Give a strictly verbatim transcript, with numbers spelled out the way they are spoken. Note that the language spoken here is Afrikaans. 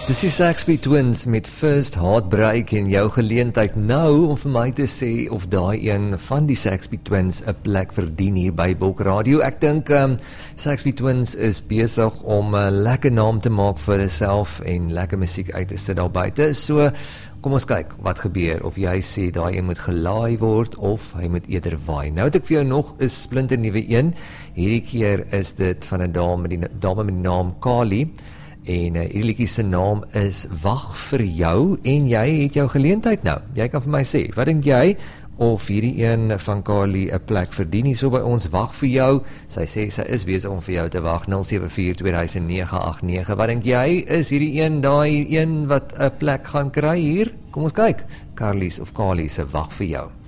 Dis die Saxby Twins met First Heartbreak en jou geleentheid nou om vir my te sê of daai een van die Saxby Twins 'n plek verdien hier by Bulk Radio. Ek dink um, Saxby Twins is besig om 'n lekker naam te maak vir hulself en lekker musiek uit te sit daar buite. So kom ons kyk wat gebeur, of jy sê daai een moet gelaai word of hy moet eerder waai. Nou het ek vir jou nog 'n splinter nuwe een. Hierdie keer is dit van 'n dame met die dame met die naam Kali. En uh, hierdie liedjie se naam is Wag vir jou, en jy het jou geleentheid nou. Jy kan vir my sê, wat dink jy of hierdie een van Kali 'n plek verdien hier so by ons? Wag vir jou. Sy sê sy is besig om vir jou te wag. nul sewe vier twee nege agt nege. Wat dink jy, is hierdie een daai een wat 'n plek gaan kry hier? Kom ons kyk. Karlies of Kali se Wag vir jou.